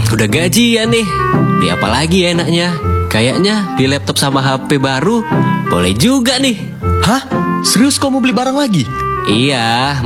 Udah gajian nih. Beli apa lagi ya enaknya? Kayaknya beli laptop sama HP baru boleh juga nih. Hah? Serius kau mau beli barang lagi? Iya,